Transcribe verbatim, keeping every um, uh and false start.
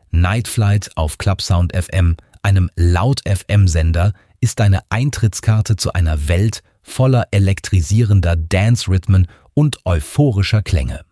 Night Flight auf Clubsound F M, einem Laut-F M-Sender, ist deine Eintrittskarte zu einer Welt voller elektrisierender Dance-Rhythmen und euphorischer Klänge.